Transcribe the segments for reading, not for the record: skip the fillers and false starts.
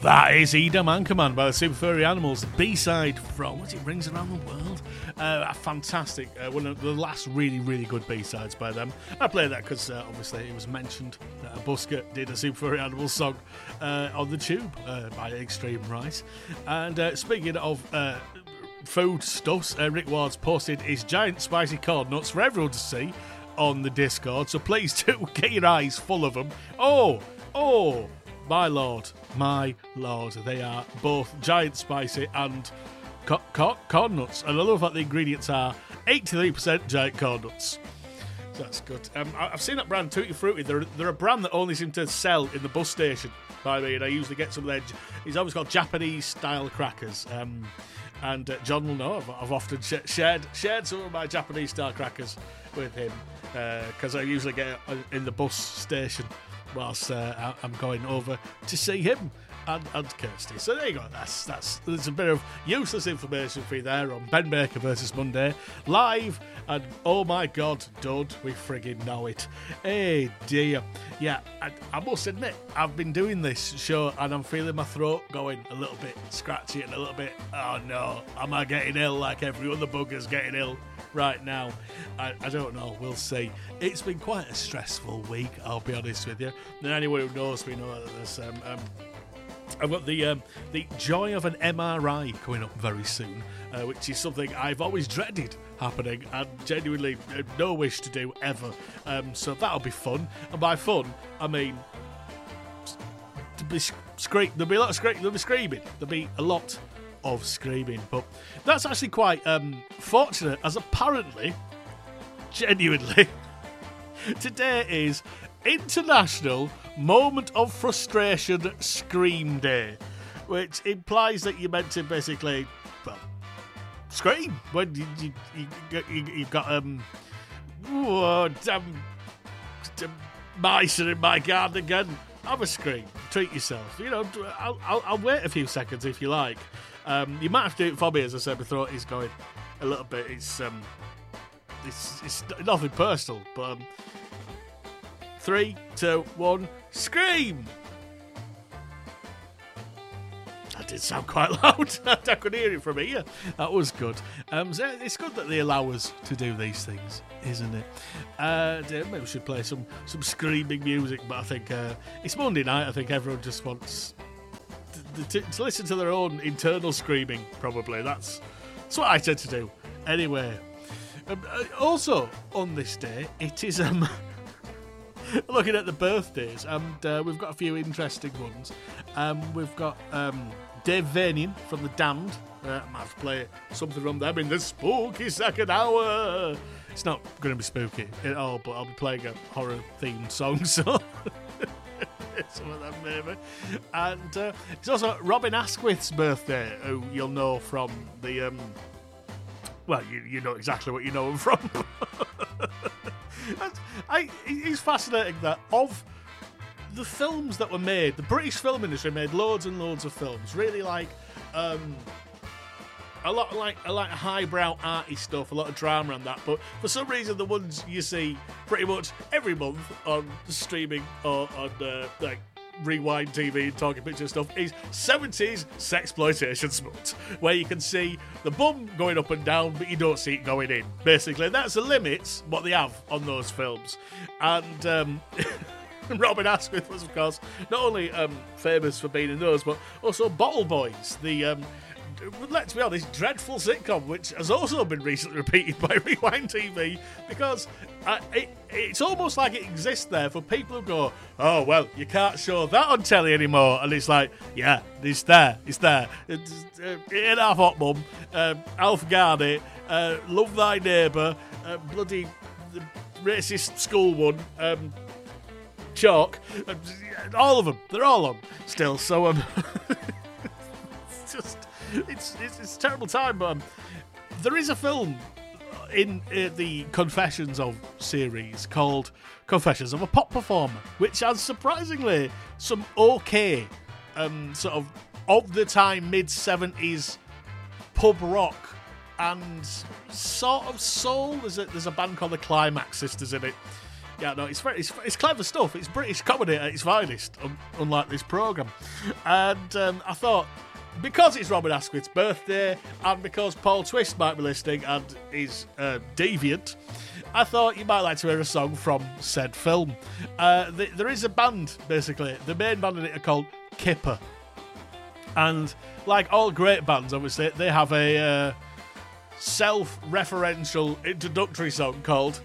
That is Edam Anchorman by the Super Furry Animals, the B-side from Rings Around the World. A fantastic, one of the last really, really good B-sides by them. I played that because obviously it was mentioned that a busker did a Super Furry Animals song on the Tube by Extreme Rice. And speaking of food stuffs, Rick Ward's posted his giant spicy corn nuts for everyone to see on the Discord, so please do get your eyes full of them. Oh, my lord, they are both giant spicy and corn nuts, and I love that the ingredients are 83% giant corn nuts. So that's good. I've seen that brand, Tutti Frutti. They're a brand that only seem to sell in the bus station by me, and I usually get some of their. It's always called Japanese style crackers. And John will know I've often shared some of my Japanese style crackers with him because I usually get in the bus station whilst I'm going over to see him and Kirsty. So there you go. There's a bit of useless information for you there on Ben Baker versus Monday live. And oh my God, don't we friggin' know it? Hey dear. Yeah, I must admit, I've been doing this show and I'm feeling my throat going a little bit scratchy and a little bit, oh no, am I getting ill like every other bugger's getting ill right now? I don't know, we'll see. It's been quite a stressful week, I'll be honest with you. And anyone who knows me knows that there's I've got the joy of an MRI coming up very soon, which is something I've always dreaded happening and genuinely no wish to do ever. So that'll be fun. And by fun, I mean there'll be a lot of there'll be screaming. There'll be a lot of screaming. But that's actually quite fortunate, as apparently, genuinely, today is International Moment of Frustration Scream Day, which implies that you're meant to basically, well, scream when you've got mice are in my garden again. Have a scream, treat yourself. You know, I'll wait a few seconds if you like. You might have to do it for me, as I said before. It's going a little bit. It's nothing personal, but 3, 2, 1, scream! That did sound quite loud. I could hear it from here. That was good. So it's good that they allow us to do these things, isn't it? Maybe we should play some screaming music, but I think it's Monday night. I think everyone just wants to listen to their own internal screaming, probably. That's what I tend to do. Anyway. Also, on this day, it is... looking at the birthdays, and we've got a few interesting ones. We've got Dave Vanian from The Damned. I might have to play something from them in the spooky second hour. It's not going to be spooky at all, but I'll be playing a horror-themed song, so some of them maybe. And it's also Robin Asquith's birthday, who you'll know from the... well, you know exactly what you know him from. It's fascinating that of the films that were made, the British film industry made loads and loads of films, really like a lot like highbrow arty stuff, a lot of drama and that. But for some reason, the ones you see pretty much every month on streaming or on like Rewind TV and Talking Picture stuff is 70s sexploitation smut, where you can see the bum going up and down, but you don't see it going in. Basically, that's the limits what they have on those films. And Robin Asquith was, of course, not only famous for being in those, but also Bottle Boys, the let's be honest, dreadful sitcom, which has also been recently repeated by Rewind TV, because it's almost like it exists there for people who go, oh, well, you can't show that on telly anymore. And it's like, yeah, it's there. It's In Our Hot Mum, Alf Garnett, Love Thy Neighbour, bloody racist school one, Chalk, all of them. They're all on still. So it's just... It's a terrible time, but there is a film in the Confessions of series called Confessions of a Pop Performer, which has surprisingly some okay sort of the time mid-70s pub rock and sort of soul. There's a band called the Climax Sisters in it. Yeah, no, it's clever stuff. It's British comedy at its finest, unlike this programme. And I thought, because it's Robin Asquith's birthday, and because Paul Twist might be listening and is deviant, I thought you might like to hear a song from said film. There is a band, basically. The main band in it are called Kipper. And like all great bands, obviously, they have a self-referential introductory song called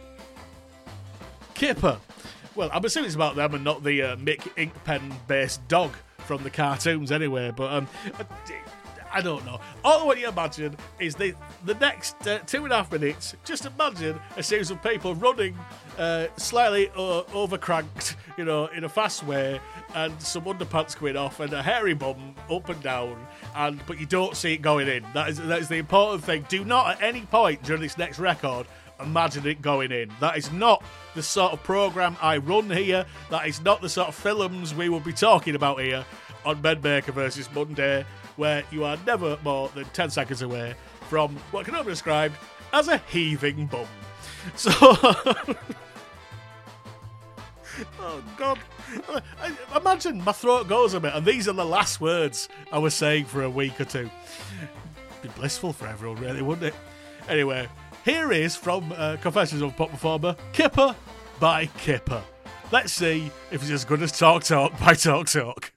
Kipper. Well, I'm assuming it's about them and not the Mick Inkpen-based dog from the cartoons anyway, but I don't know. All I want you to imagine is the next 2.5 minutes, just imagine a series of people running slightly overcranked, in a fast way, and some underpants going off and a hairy bum up and down, but you don't see it going in. That is the important thing. Do not at any point during this next record imagine it going in. That is not the sort of programme I run here. That is not the sort of films we will be talking about here on Menmaker vs Monday, where you are never more than 10 seconds away from what can only be described as a heaving bum. So, oh God, imagine my throat goes a bit, and these are the last words I was saying for a week or two. It'd be blissful for everyone, really, wouldn't it? Anyway, here is from Confessions of a Pop Performer, Kipper by Kipper. Let's see if it's as good as Talk Talk by Talk Talk.